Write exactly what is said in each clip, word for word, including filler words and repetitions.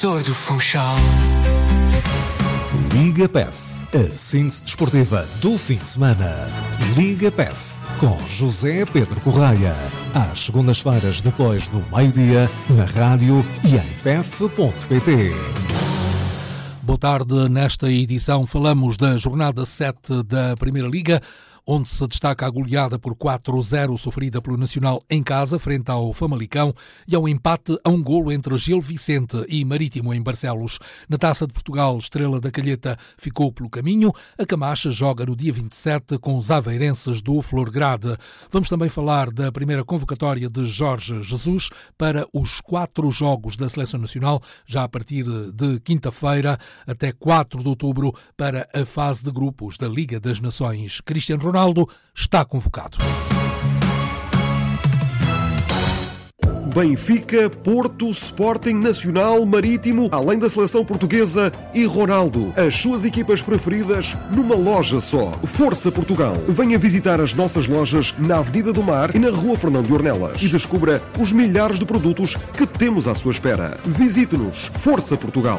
Todo Funchal. Liga P E F, a síntese desportiva do fim de semana. Liga P E F, com José Pedro Correia. Às segundas-feiras, depois do meio-dia, na rádio e em p f ponto p t. Boa tarde. Nesta edição falamos da jornada sete da Primeira Liga, onde se destaca a goleada por quatro a zero sofrida pelo Nacional em casa, frente ao Famalicão, e ao empate a um golo entre Gil Vicente e Marítimo em Barcelos. Na Taça de Portugal, Estrela da Calheta ficou pelo caminho. A Camacha joga no dia vinte e sete com os aveirenses do Florgrade. Vamos também falar da primeira convocatória de Jorge Jesus para os quatro jogos da Seleção Nacional, já a partir de quinta-feira até quatro de outubro, para a fase de grupos da Liga das Nações. Cristiano Ronaldo está convocado. Benfica, Porto, Sporting, Nacional, Marítimo, além da seleção portuguesa e Ronaldo. As suas equipas preferidas numa loja só. Força Portugal. Venha visitar as nossas lojas na Avenida do Mar e na Rua Fernando de Ornelas e descubra os milhares de produtos que temos à sua espera. Visite-nos. Força Portugal.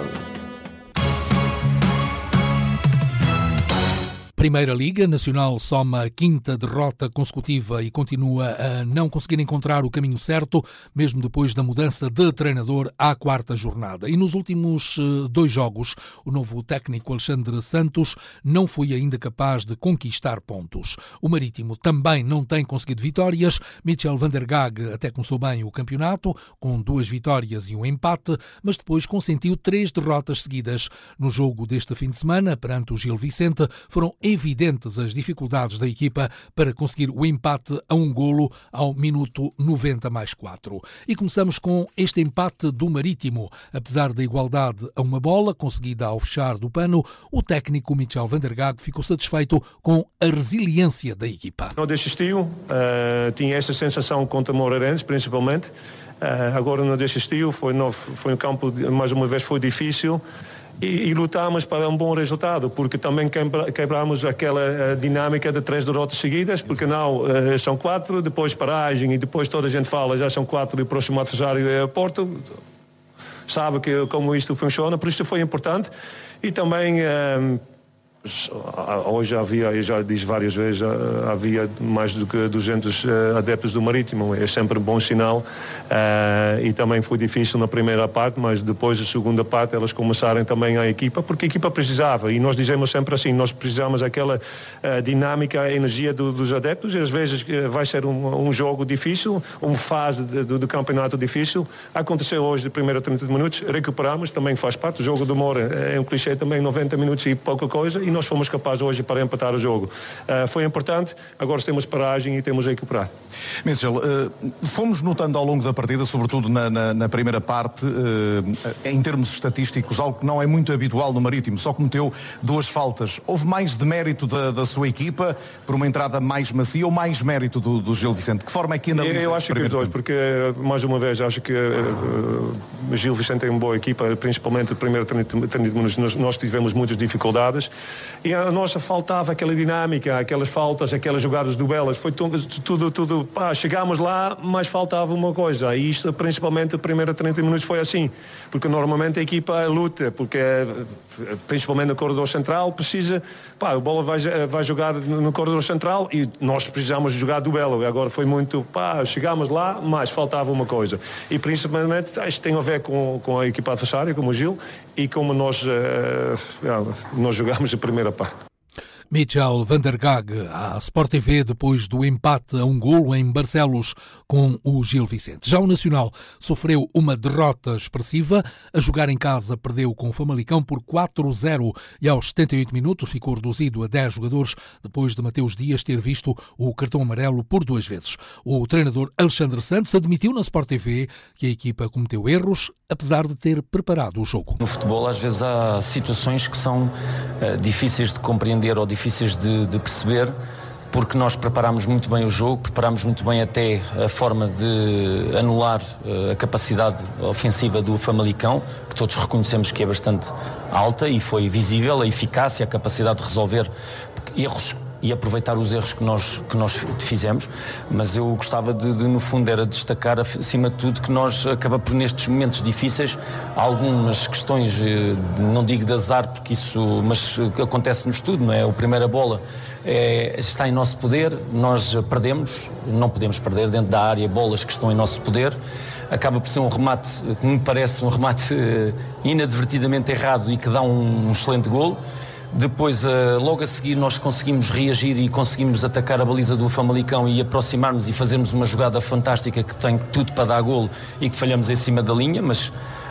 Primeira Liga, Nacional soma a quinta derrota consecutiva e continua a não conseguir encontrar o caminho certo, mesmo depois da mudança de treinador à quarta jornada. E nos últimos dois jogos, o novo técnico Alexandre Santos não foi ainda capaz de conquistar pontos. O Marítimo também não tem conseguido vitórias. Michel van der Gaag até começou bem o campeonato, com duas vitórias e um empate, mas depois consentiu três derrotas seguidas. No jogo deste fim de semana, perante o Gil Vicente, foram evidentes as dificuldades da equipa para conseguir o empate a um golo ao minuto noventa mais quatro. E começamos com este empate do Marítimo. Apesar da igualdade a uma bola conseguida ao fechar do pano, o técnico Michel van der Gaag ficou satisfeito com a resiliência da equipa. Não desistiu, uh, tinha essa sensação contra Moreirense principalmente. Uh, agora não desistiu, foi, no, foi um campo, mais uma vez foi difícil. E, e lutámos para um bom resultado, porque também quebra, quebramos aquela uh, dinâmica de três derrotas seguidas, porque não, uh, são quatro, depois paragem e depois toda a gente fala, já são quatro e o próximo adversário é Porto. Sabe que, como isto funciona, por isso foi importante. E também, uh, hoje havia, eu já disse várias vezes, havia mais do que duzentos adeptos do Marítimo, é sempre um bom sinal. Uh, e também foi difícil na primeira parte, mas depois da segunda parte elas começaram também a equipa, porque a equipa precisava, e nós dizemos sempre assim, nós precisamos aquela uh, dinâmica, a energia do, dos adeptos, e às vezes uh, vai ser um, um jogo difícil, uma fase de, do, do campeonato difícil. Aconteceu hoje de primeira trinta minutos, recuperamos, também faz parte, o jogo demora, é um clichê também, noventa minutos e pouca coisa, e nós fomos capazes hoje para empatar o jogo. Uh, foi importante, agora temos paragem e temos a recuperar. Michel, uh, fomos notando ao longo da partida, sobretudo na, na, na primeira parte, uh, em termos estatísticos, algo que não é muito habitual no Marítimo, só cometeu duas faltas. Houve mais de mérito da, da sua equipa por uma entrada mais macia ou mais mérito do, do Gil Vicente? De que forma é que analisa? Eu acho que os dois, porque mais uma vez acho que uh, o Gil Vicente tem uma boa equipa, principalmente o primeiro trinta minutos nós, nós tivemos muitas dificuldades e a nossa faltava aquela dinâmica, aquelas faltas, aquelas jogadas de duelas, foi tudo, tudo, tudo pá, chegámos lá, mas faltava uma coisa, e isto principalmente a primeira trinta minutos foi assim, porque normalmente a equipa luta, porque principalmente no corredor central precisa, pá, a bola vai, vai jogar no corredor central e nós precisamos jogar duelo, e agora foi muito, pá, chegámos lá, mas faltava uma coisa, e principalmente isto tem a ver com, com a equipa adversária, como o Gil, e como nós, uh, nós jogámos a primeira parte. Michel van der Gaag, à Sport T V, depois do empate a um golo em Barcelos com o Gil Vicente. Já o Nacional sofreu uma derrota expressiva. A jogar em casa perdeu com o Famalicão por quatro a zero e aos setenta e oito minutos ficou reduzido a dez jogadores depois de Mateus Dias ter visto o cartão amarelo por duas vezes. O treinador Alexandre Santos admitiu na Sport T V que a equipa cometeu erros, apesar de ter preparado o jogo. No futebol às vezes há situações que são uh, difíceis de compreender ou difíceis difíceis de, de perceber, porque nós preparámos muito bem o jogo, preparámos muito bem até a forma de anular uh, a capacidade ofensiva do Famalicão, que todos reconhecemos que é bastante alta, e foi visível a eficácia, a capacidade de resolver erros e aproveitar os erros que nós, que nós fizemos, mas eu gostava de, de, no fundo, era destacar, acima de tudo, que nós acabamos por, nestes momentos difíceis, algumas questões, não digo de azar, porque isso, mas acontece-nos tudo, não é? A primeira bola é, está em nosso poder, nós perdemos, não podemos perder dentro da área bolas que estão em nosso poder, acaba por ser um remate, que me parece um remate inadvertidamente errado e que dá um, um excelente golo. Depois, logo a seguir, nós conseguimos reagir e conseguimos atacar a baliza do Famalicão e aproximar-nos e fazermos uma jogada fantástica que tem tudo para dar golo e que falhamos em cima da linha, mas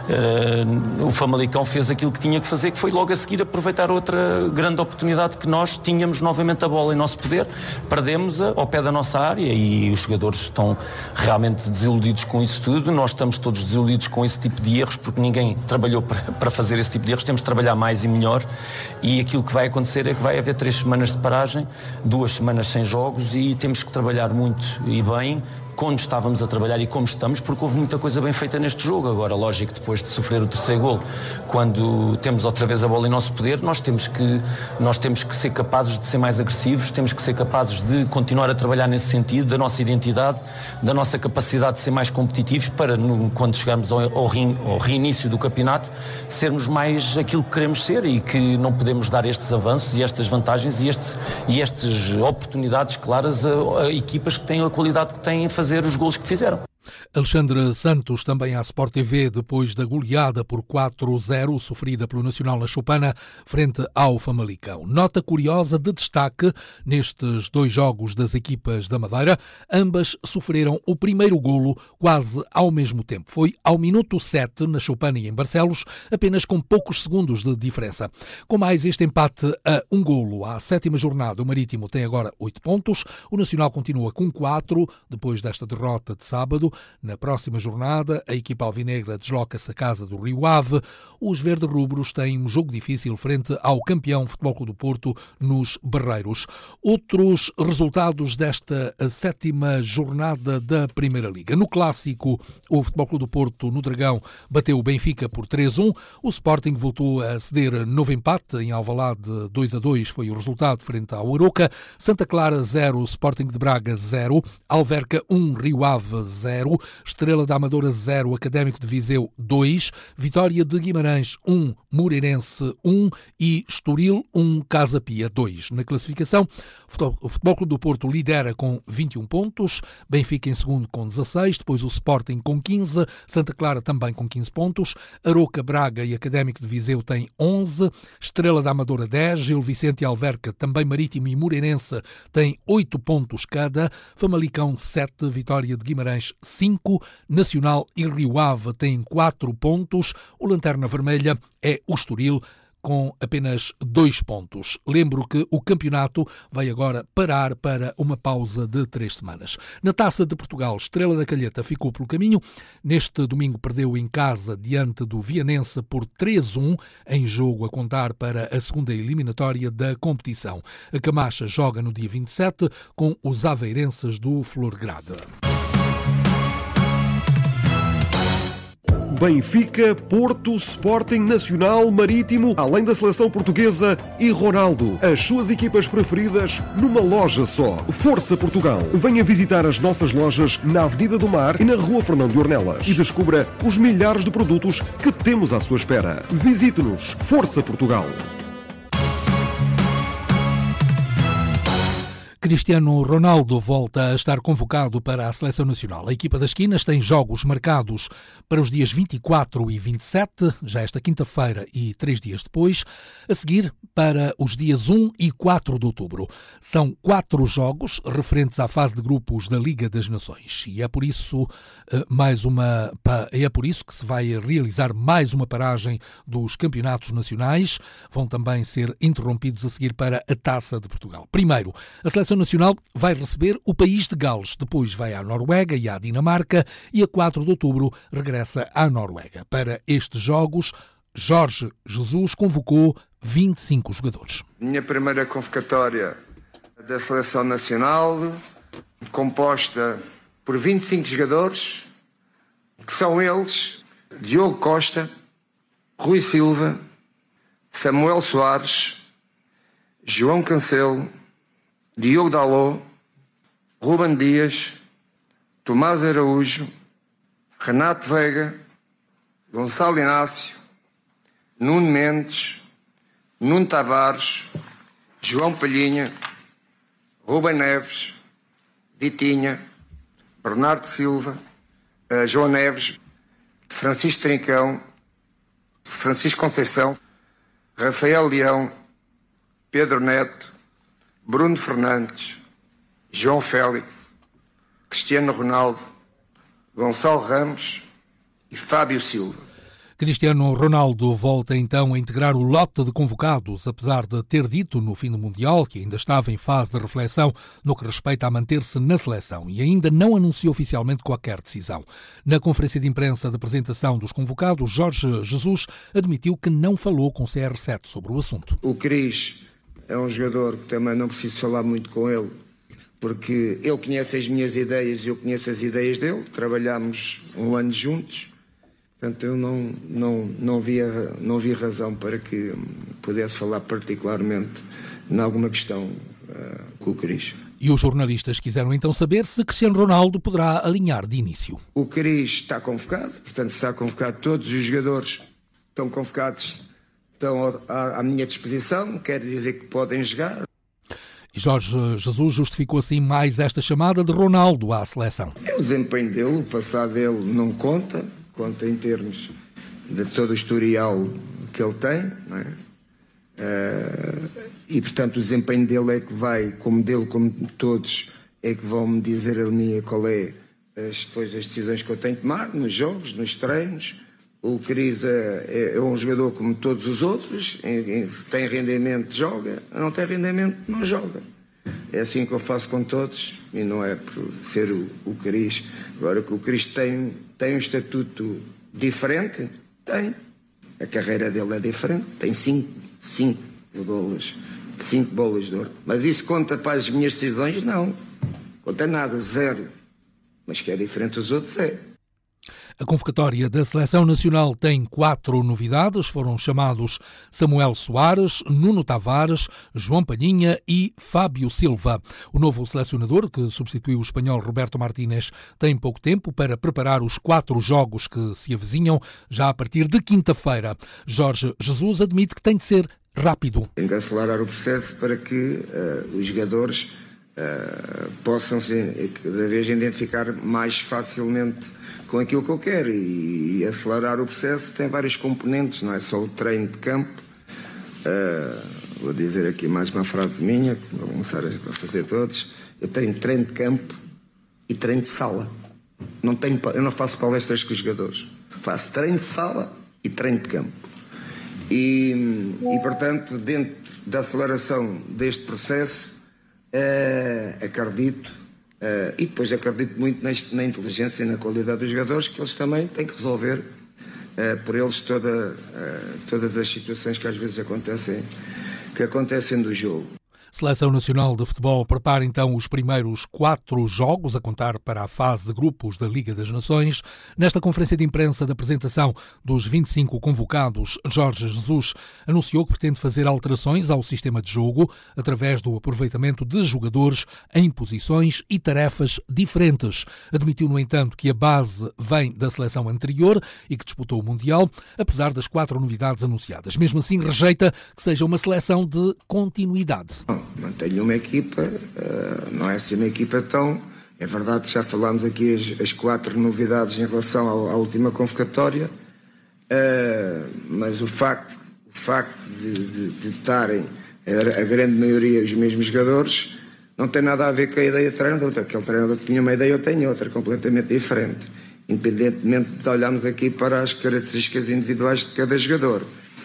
uh, o Famalicão fez aquilo que tinha que fazer, que foi logo a seguir aproveitar outra grande oportunidade que nós tínhamos novamente a bola em nosso poder, perdemos-a ao pé da nossa área e os jogadores estão realmente desiludidos com isso tudo, nós estamos todos desiludidos com esse tipo de erros porque ninguém trabalhou para, para fazer esse tipo de erros, temos de trabalhar mais e melhor e aquilo que vai acontecer é que vai haver três semanas de paragem, duas semanas sem jogos e temos que trabalhar muito e bem quando estávamos a trabalhar e como estamos, porque houve muita coisa bem feita neste jogo. Agora, lógico, depois de sofrer o terceiro golo, quando temos outra vez a bola em nosso poder, nós temos que, nós temos que ser capazes de ser mais agressivos, temos que ser capazes de continuar a trabalhar nesse sentido, da nossa identidade, da nossa capacidade de ser mais competitivos para, no, quando chegarmos ao, ao, rein, ao reinício do campeonato, sermos mais aquilo que queremos ser e que não podemos dar estes avanços e estas vantagens e, este, e estas oportunidades claras a, a equipas que têm a qualidade que têm a fazer os golos que fizeram. Alexandre Santos, também à Sport T V, depois da goleada por quatro a zero sofrida pelo Nacional na Choupana frente ao Famalicão. Nota curiosa de destaque nestes dois jogos das equipas da Madeira, ambas sofreram o primeiro golo quase ao mesmo tempo. Foi ao minuto sete na Choupana e em Barcelos, apenas com poucos segundos de diferença. Com mais este empate a um golo à sétima jornada, o Marítimo tem agora oito pontos, o Nacional continua com quatro, depois desta derrota de sábado. Na próxima jornada, a equipa alvinegra desloca-se à casa do Rio Ave. Os verde-rubros têm um jogo difícil frente ao campeão Futebol Clube do Porto nos Barreiros. Outros resultados desta sétima jornada da Primeira Liga. No clássico, o Futebol Clube do Porto, no Dragão, bateu o Benfica por três a um. O Sporting voltou a ceder novo empate em Alvalade, dois a dois foi o resultado frente ao Aroca. Santa Clara zero, Sporting de Braga zero, Alverca um, Rio Ave zero, Estrela da Amadora zero, Académico de Viseu dois, Vitória de Guimarães um, Moreirense um e Estoril um, Casa Pia dois. Na classificação, o Futebol Clube do Porto lidera com vinte e um pontos, Benfica em segundo com dezasseis, depois o Sporting com quinze, Santa Clara também com quinze pontos, Aroca, Braga e Académico de Viseu têm onze, Estrela da Amadora dez, Gil Vicente e Alverca, também Marítimo e Moreirense têm oito pontos cada, Famalicão sete, Vitória de Guimarães cinco, Nacional e Rio Ave têm quatro pontos, o Lanterna Vermelha é o Estoril, com apenas dois pontos. Lembro que o campeonato vai agora parar para uma pausa de três semanas. Na Taça de Portugal, Estrela da Calheta ficou pelo caminho. Neste domingo perdeu em casa diante do Vianense por três a um, em jogo a contar para a segunda eliminatória da competição. A Camacha joga no dia vinte e sete com os aveirenses do Florgrade. Benfica, Porto, Sporting, Nacional, Marítimo, além da seleção portuguesa e Ronaldo. As suas equipas preferidas numa loja só. Força Portugal. Venha visitar as nossas lojas na Avenida do Mar e na Rua Fernando de Ornelas e descubra os milhares de produtos que temos à sua espera. Visite-nos. Força Portugal. Cristiano Ronaldo volta a estar convocado para a Seleção Nacional. A equipa das Quinas tem jogos marcados para os dias vinte e quatro e vinte e sete, já esta quinta-feira e três dias depois, a seguir para os dias um e quatro de outubro. São quatro jogos referentes à fase de grupos da Liga das Nações e é por isso, mais uma, é por isso que se vai realizar mais uma paragem dos campeonatos nacionais. Vão também ser interrompidos a seguir para a Taça de Portugal. Primeiro, a Seleção Nacional vai receber o país de Gales, depois vai à Noruega e à Dinamarca e a quatro de outubro regressa à Noruega. Para estes jogos, Jorge Jesus convocou vinte e cinco jogadores. Minha primeira convocatória da Seleção Nacional, composta por vinte e cinco jogadores, que são eles: Diogo Costa, Rui Silva, Samuel Soares, João Cancelo, Diogo Dalot, Ruben Dias, Tomás Araújo, Renato Veiga, Gonçalo Inácio, Nuno Mendes, Nuno Tavares, João Palhinha, Rubem Neves, Vitinha, Bernardo Silva, uh, João Neves, Francisco Trincão, Francisco Conceição, Rafael Leão, Pedro Neto, Bruno Fernandes, João Félix, Cristiano Ronaldo, Gonçalo Ramos e Fábio Silva. Cristiano Ronaldo volta então a integrar o lote de convocados, apesar de ter dito no fim do Mundial que ainda estava em fase de reflexão no que respeita a manter-se na seleção e ainda não anunciou oficialmente qualquer decisão. Na conferência de imprensa de apresentação dos convocados, Jorge Jesus admitiu que não falou com C R sete sobre o assunto. O Cris é um jogador que também não preciso falar muito com ele, porque ele conhece as minhas ideias e eu conheço as ideias dele. Trabalhámos um ano juntos. Portanto, eu não, não, não, via, não vi razão para que pudesse falar particularmente em alguma questão uh, com o Cris. E os jornalistas quiseram então saber se Cristiano Ronaldo poderá alinhar de início. O Cris está convocado, portanto está convocado. Todos os jogadores que estão convocados estão à, à minha disposição, quer dizer que podem jogar. E Jorge Jesus justificou assim mais esta chamada de Ronaldo à seleção. É o desempenho dele, o passado dele não conta. Conta em termos de todo o historial que ele tem, não é? Uh, e portanto o desempenho dele é que vai, como dele, como de todos, é que vão me dizer a mim qual é as, depois as decisões que eu tenho que tomar nos jogos, nos treinos. O Cris é, é um jogador como todos os outros, em, em, tem rendimento, joga, não tem rendimento, não joga. É assim que eu faço com todos e não é por ser o, o Cris. Agora que o Cris tem, tem um estatuto diferente, tem. A carreira dele é diferente, tem cinco, cinco bolas, cinco bolas de ouro. Mas isso conta para as minhas decisões? Não. Conta nada, zero. Mas que é diferente dos outros, é. A convocatória da Seleção Nacional tem quatro novidades. Foram chamados Samuel Soares, Nuno Tavares, João Palhinha e Fábio Silva. O novo selecionador, que substituiu o espanhol Roberto Martínez, tem pouco tempo para preparar os quatro jogos que se avizinham já a partir de quinta-feira. Jorge Jesus admite que tem de ser rápido. Tem que acelerar o processo para que uh, os jogadores uh, possam se, cada vez identificar mais facilmente com aquilo que eu quero e, e acelerar o processo tem vários componentes, não é só o treino de campo. Uh, vou dizer aqui mais uma frase minha, que vou começar a fazer todos. Eu tenho treino de campo e treino de sala. Não tenho, eu não faço palestras com os jogadores. Faço treino de sala e treino de campo. E, e portanto, dentro da aceleração deste processo, uh, acredito Uh, e depois acredito muito neste, na inteligência e na qualidade dos jogadores, que eles também têm que resolver uh, por eles toda, uh, todas as situações que às vezes acontecem, que acontecem do jogo. Seleção Nacional de Futebol prepara então os primeiros quatro jogos a contar para a fase de grupos da Liga das Nações. Nesta conferência de imprensa de apresentação dos vinte e cinco convocados, Jorge Jesus anunciou que pretende fazer alterações ao sistema de jogo através do aproveitamento de jogadores em posições e tarefas diferentes. Admitiu, no entanto, que a base vem da seleção anterior e que disputou o Mundial, apesar das quatro novidades anunciadas. Mesmo assim, rejeita que seja uma seleção de continuidade. Mantenho uma equipa, não é assim uma equipa tão... É verdade que já falámos aqui as, as quatro novidades em relação à, à última convocatória, mas o facto, o facto de, de, de estarem a, a grande maioria os mesmos jogadores não tem nada a ver com a ideia de treinador. Aquele treinador que tinha uma ideia, eu tenho outra, completamente diferente, independentemente de olharmos aqui para as características individuais de cada jogador.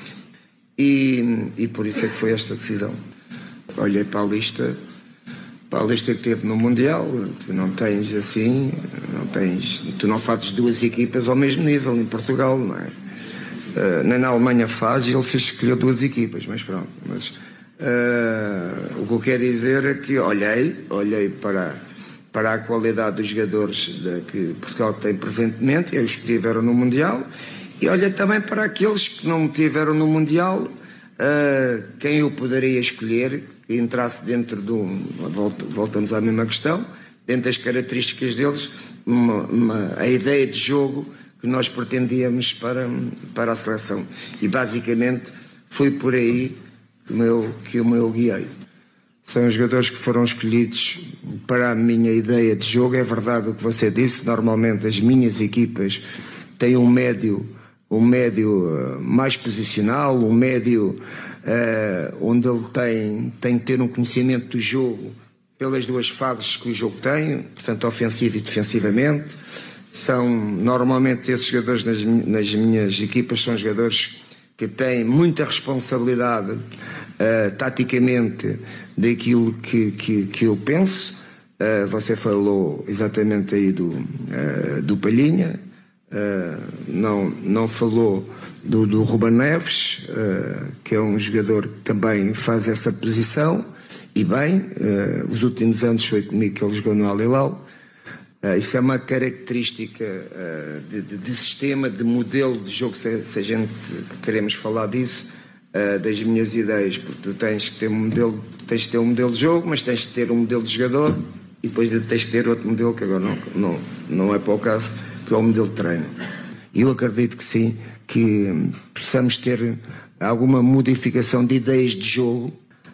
E, e por isso é que foi esta decisão. Olhei para a lista, para a lista que teve no Mundial, tu não tens assim, não tens, tu não fazes duas equipas ao mesmo nível em Portugal, não é? Uh, nem na Alemanha faz, e ele fez escolher duas equipas, mas pronto. Mas, uh, o que eu quero dizer é que olhei, olhei para, para a qualidade dos jogadores de, que Portugal tem presentemente, e os que tiveram no Mundial, e olhei também para aqueles que não tiveram no Mundial, uh, quem eu poderia escolher, que entrasse dentro de um, voltamos à mesma questão, dentro das características deles, uma, uma, a ideia de jogo que nós pretendíamos para, para a seleção. E basicamente foi por aí que o meu, que o meu guiei. São os jogadores que foram escolhidos para a minha ideia de jogo. É verdade o que você disse, normalmente as minhas equipas têm um médio, um médio mais posicional, um médio uh, onde ele tem, tem que ter um conhecimento do jogo pelas duas fases que o jogo tem, portanto ofensivo e defensivamente. São normalmente esses jogadores nas, nas minhas equipas são jogadores que têm muita responsabilidade uh, taticamente daquilo que, que, que eu penso. Uh, você falou exatamente aí do, uh, do Palhinha, uh, não, não falou do, do Ruben Neves, uh, que é um jogador que também faz essa posição, e bem, uh, os últimos anos foi comigo que ele jogou no Al Hilal. Uh, isso é uma característica uh, de, de, de sistema, de modelo de jogo, se, se a gente queremos falar disso, uh, das minhas ideias, porque tu tens que ter um modelo, tens que ter um modelo de jogo, mas tens que ter um modelo de jogador e depois tens que ter outro modelo que agora não, não, não é para o caso, que é o modelo de treino. E eu acredito que sim, que possamos ter alguma modificação de ideias de jogo.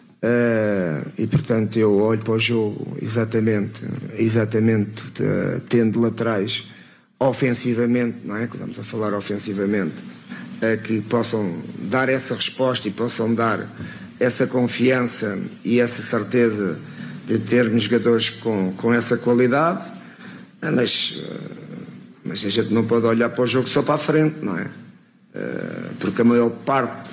Uh, e portanto eu olho para o jogo exatamente, exatamente uh, tendo laterais ofensivamente, não é? Estamos a falar ofensivamente, uh, que possam dar essa resposta e possam dar essa confiança e essa certeza de termos jogadores com, com essa qualidade, uh, mas, uh, mas a gente não pode olhar para o jogo só para a frente, não é? Uh, porque a maior parte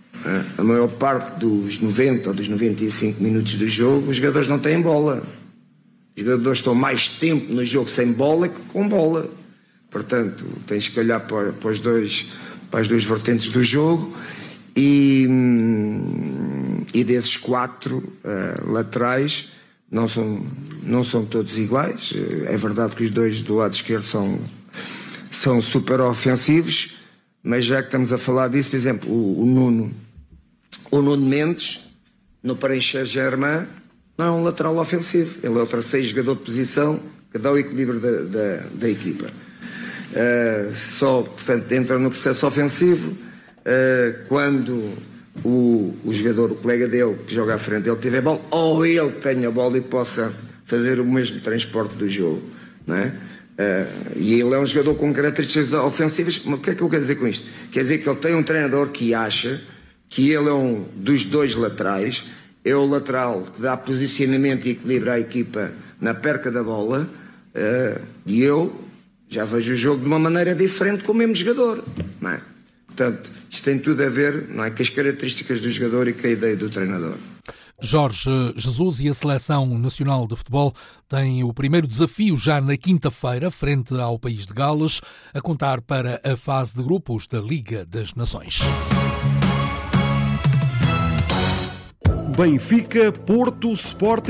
A maior parte dos noventa ou dos noventa e cinco minutos do jogo, os jogadores não têm bola. Os jogadores estão mais tempo no jogo sem bola que com bola. Portanto, tens que olhar para, para, os dois, para as duas vertentes do jogo e, e desses quatro uh, laterais não são, não são todos iguais. É verdade que os dois do lado esquerdo são, são super ofensivos, mas já que estamos a falar disso, por exemplo, o, o Nuno O Nuno Mendes, no Paris Saint-Germain, não é um lateral ofensivo. Ele é o terceiro jogador de posição que dá o equilíbrio da, da, da equipa. Uh, só, portanto, entra no processo ofensivo uh, quando o, o jogador, o colega dele, que joga à frente dele, tiver bola, ou ele tenha bola e possa fazer o mesmo transporte do jogo. Não é? Uh, e ele é um jogador com características ofensivas. Mas o que é que eu quero dizer com isto? Quer dizer que ele tem um treinador que acha que ele é um dos dois laterais, é o lateral que dá posicionamento e equilibra a equipa na perca da bola, uh, e eu já vejo o jogo de uma maneira diferente com o mesmo jogador, não é? Portanto, isto tem tudo a ver, não é, com as características do jogador e com a ideia do treinador. Jorge Jesus e a Seleção Nacional de Futebol têm o primeiro desafio já na quinta-feira, frente ao país de Gales, a contar para a fase de grupos da Liga das Nações. Benfica, Porto, Sporting.